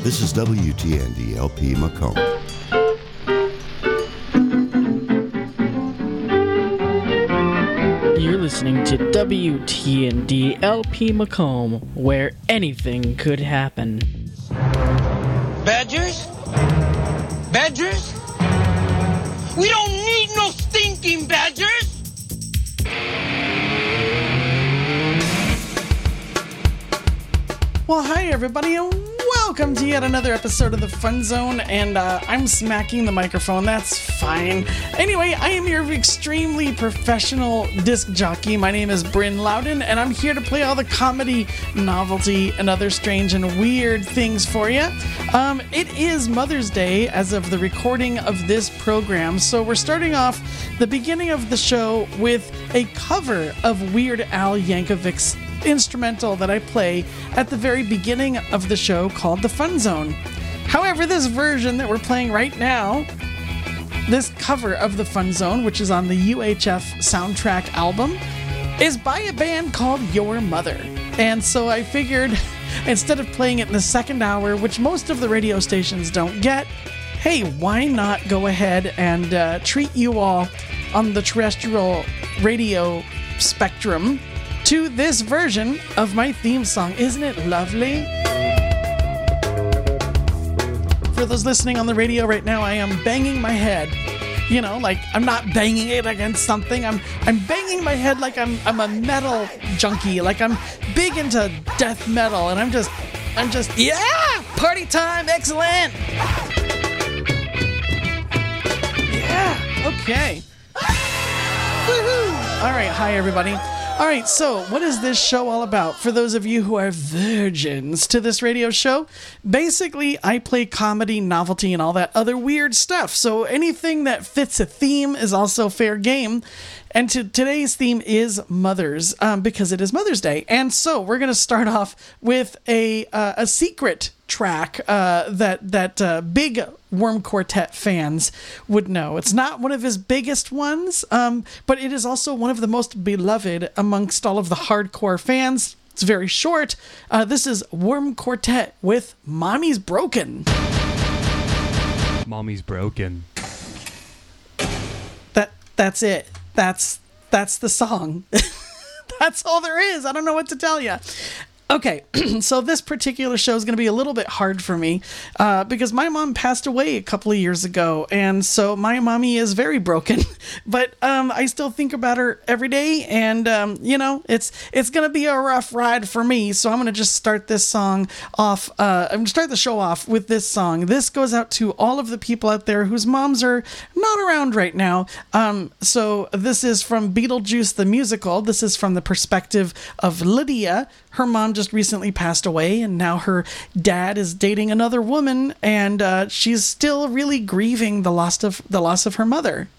This is WTND LP Macomb. You're listening to WTND LP Macomb, where anything could happen. Badgers? Badgers? We don't need no stinking badgers! Well, hi everybody, and welcome to yet another episode of the Fun Zone, and I'm smacking the microphone, that's fine. Anyway, I am your extremely professional disc jockey. My name is Bryn Loudon, and I'm here to play all the comedy, novelty, and other strange and weird things for you. It is Mother's Day as of the recording of this program, so we're starting off the beginning of the show with a cover of Weird Al Yankovic's instrumental that I play at the very beginning of the show called The Fun Zone. However, this version that we're playing right now, this cover of The Fun Zone, which is on the UHF soundtrack album, is by a band called Your Mother. And so I figured, instead of playing it in the second hour, which most of the radio stations don't get, hey, why not go ahead and treat you all on the terrestrial radio spectrum to this version of my theme song. Isn't it lovely? For those listening on the radio right now, I am banging my head. You know, like I'm not banging it against something. I'm banging my head like I'm a metal junkie. Like I'm big into death metal, and I'm just yeah, party time, excellent. Yeah, okay. Woohoo! All right, hi everybody. All right, so what is this show all about? For those of you who are virgins to this radio show, basically I play comedy, novelty, and all that other weird stuff. So anything that fits a theme is also fair game. And today's theme is mothers, because it is Mother's Day. And so we're going to start off with a secret track that big Worm Quartet fans would know. It's not one of his biggest ones, but it is also one of the most beloved amongst all of the hardcore fans. It's very short. This is Worm Quartet with Mommy's Broken. Mommy's Broken. That's it. That's the song. That's all there is. I don't know what to tell you. Okay, so this particular show is going to be a little bit hard for me because my mom passed away a couple of years ago, and so my mommy is very broken, but I still think about her every day, and you know, it's going to be a rough ride for me, so I'm going to just start this song off. I'm going to start the show off with this song. This goes out to all of the people out there whose moms are not around right now. So this is from Beetlejuice the Musical. This is from the perspective of Lydia. Her mom just recently passed away, and now her dad is dating another woman, and she's still really grieving the loss of her mother.